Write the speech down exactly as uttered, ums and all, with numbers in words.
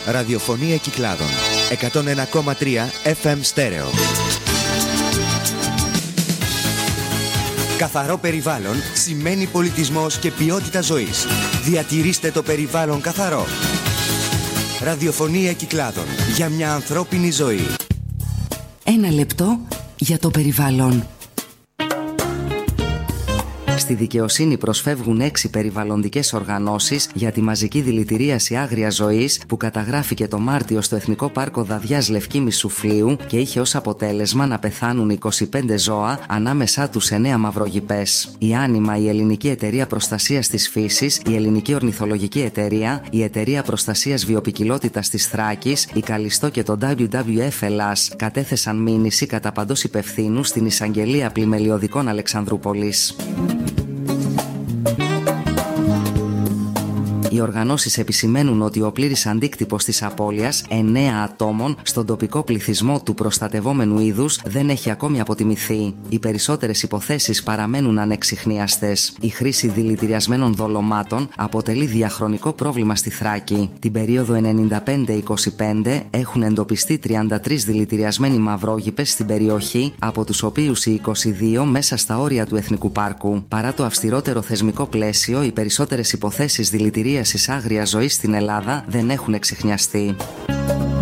Ραδιοφωνία Κυκλάδων εκατόν ένα κόμμα τρία εφ εμ στέρεο. Καθαρό περιβάλλον σημαίνει πολιτισμός και ποιότητα ζωής. Διατηρήστε το περιβάλλον καθαρό. Ραδιοφωνία Κυκλάδων, για μια ανθρώπινη ζωή. Ένα λεπτό για το περιβάλλον. Στη δικαιοσύνη προσφεύγουν έξι περιβαλλοντικές οργανώσεις για τη μαζική δηλητηρίαση άγριας ζωής που καταγράφηκε το Μάρτιο στο Εθνικό Πάρκο Δαδιάς Λευκήμης Σουφλίου και είχε ως αποτέλεσμα να πεθάνουν είκοσι πέντε ζώα, ανάμεσά τους εννέα μαυρογιπές. Η Άνιμα, η Ελληνική Εταιρεία Προστασίας της Φύσης, η Ελληνική Ορνηθολογική Εταιρεία, η Εταιρεία Προστασίας Βιοποικιλότητας της Θράκης, η Καλιστό και το ντάμπλιου ντάμπλιου εφ Ελλάς κατέθεσαν μήνυση κατά παντός υπευθύνου στην Εισαγγελία Πλημελιωδικών Αλεξανδρούπολης. Οι οργανώσεις επισημαίνουν ότι ο πλήρης αντίκτυπος της απώλειας εννέα ατόμων στον τοπικό πληθυσμό του προστατευόμενου είδους δεν έχει ακόμη αποτιμηθεί. Οι περισσότερες υποθέσεις παραμένουν ανεξιχνίαστες. Η χρήση δηλητηριασμένων δολωμάτων αποτελεί διαχρονικό πρόβλημα στη Θράκη. Την περίοδο ενενήντα πέντε είκοσι πέντε έχουν εντοπιστεί τριάντα τρεις δηλητηριασμένοι μαυρόγιπες στην περιοχή, από τους οποίους οι είκοσι δύο μέσα στα όρια του Εθνικού Πάρκου. Παρά το αυστηρότερο θεσμικό πλαίσιο, οι περισσότερες υποθέσεις δηλητηρίασης άγριας ζωής στην Ελλάδα δεν έχουν εξιχνιαστεί.